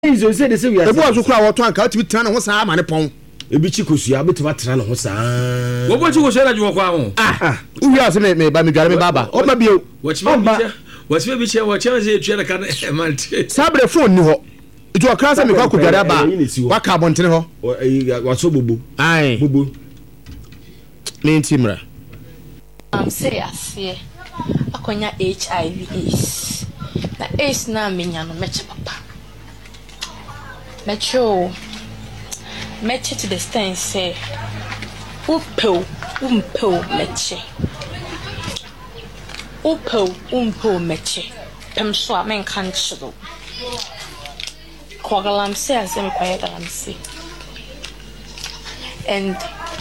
izo say the say we are. The boys who cry water and cut with turn on some and upon. Ebi chikosu abeti watran ho saa. Wo bo chikosu na jwo kwa ho. Who are some me ba me dware me baba. O ma bio. What's bi che what chance e twa ka na man. Sabre phone ni ho. It was class me kwa ko dware ba. Wa ka bontene ho. Wa so bobo. Ai. Bobo. Me ntimra. Serious. Akonya HIV AIDS. Na AIDS na menya no meche papa. Mecho to the stand say umpo meche. Umpo meche. Pemso a men kan chiro. Kwagalam say asem kwagalam say. And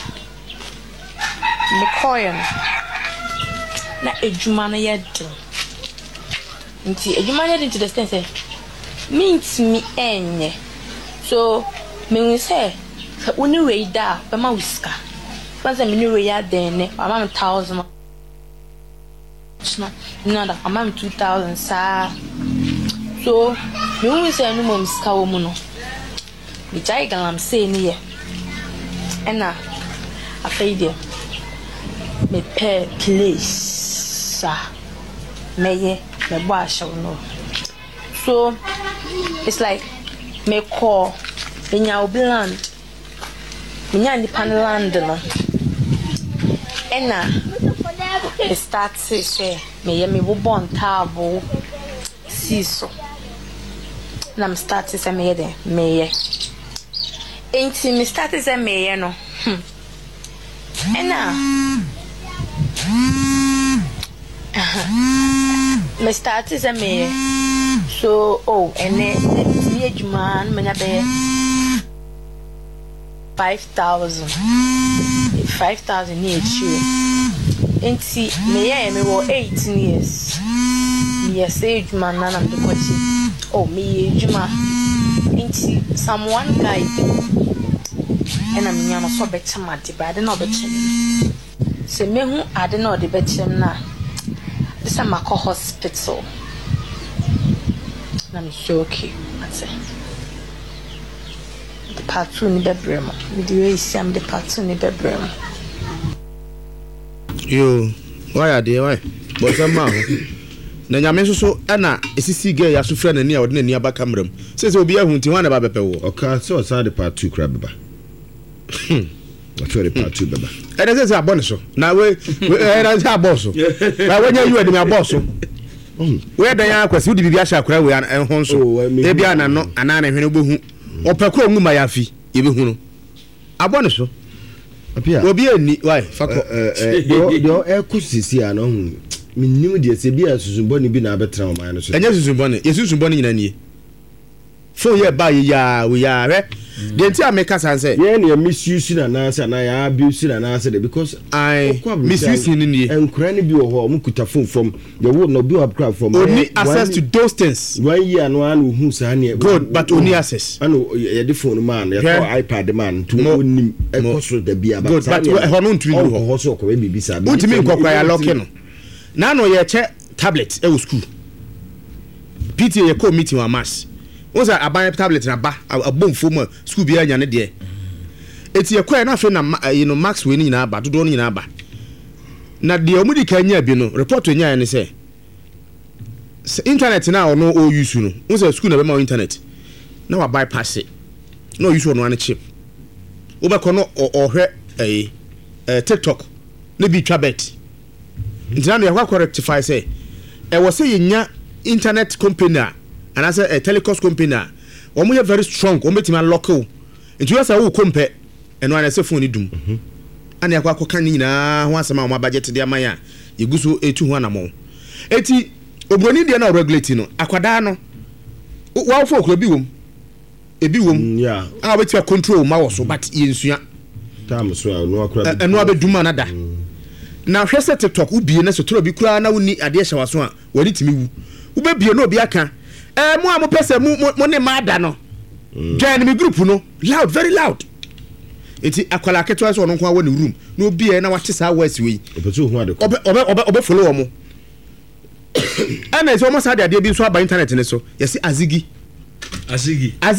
me koyem na ejuma na yedin. Nti ejuma na yedin to the stand say means me enye. So me we say uni we da be ma wiska. Panza me ni we ya den ne ama 1000. No da ama 2000 sa. So me we say no mom ska wo mu no. Me jai galam say ni ye. Ena afeide me pay place sa me bo asho no. So it's like me call nya obland nya ni panland no ena me start say me bo bon table siso na me start say me de me enti me start say me no ena me start say me so ene me adwuma me na be 5,000 ni echi enti me wo 18 years me say adwuma na na mdekochi me adwuma enti someone guy ena me nyama so betema de ba de na obechem se me hu ade na ode bechem na this am a hospital na me show okay ate the part 2 ni bebrem video is am the part 2 ni bebrem yo why are they why but somehow na nyame so na esisi ge ya so fra na ni a ode na ni aba kameram se obi ahunti wan na ba bepe wo okay so sa the part 2 kra beba what the part 2 beba ene se abon so na we ene se aboso na we nya you ade me aboso we dan ya kwasi udi bibia sha kra we ho so e bia na no ana na hwene obehu opekro nguma ya fi ye behu no abon so apia obi ani why fako do ekusisi ana hu minnim de se bia susumbo ni bi na betra o man no so enya susumbo ne yesusumbo ne nyina nie fo ye ba ye ya we ya re de nti ameka sanse ye ne misuse na na say na ya abuse na na say because I misuse ni nie enkura ne bi wo ho mukuta phone from the wo no bi upgrade from only access to those things 1 year no an hu sa ne good but only access ano ye the phone man ye iPad man to onim ekoso da bia good but ho no ntumi ho ho so ko we bibisa bi ntumi nkokra ya lock no na no ye che tablet e wo school PTA ye ko meeting wa mass oza aban tablet na ba abomfo mu school bi anya ne de eti ye kwa na afi na max we ni nyina ba dodo ni nyina ba na de omudi ka nya bi no report nya ne say internet na ono o use no oza school na be ma internet na wa bypass it no use ono an chip obekọ no ohwe TikTok na bi twa bet ntina no yakwa rectify say e wo say nya internet company and as a telecom company omo ye very strong o metima local nti you say wo compare eno an say phone dum ana yakwa akoka ni nyina ho asema o budget de amaya yeguso etu ho anamo eti obroni de na regulate no akwada no wa fo okro bi wom ebi wom yeah a wetia control ma wo so but yensua tam so no akra bi eno abeduma na da na hwese TikTok ubie na so toro bi kura na woni ade hye waso a wani timi wu ubebie na obi aka mo am pese mo ne ma da no join me group no loud very loud eti akwala keto so no kwa woni room na obi na wate sa wasi we obetu hu ade obe follow omo ana so mo sa de ade bi so aba internet ne so yesi azigi asigi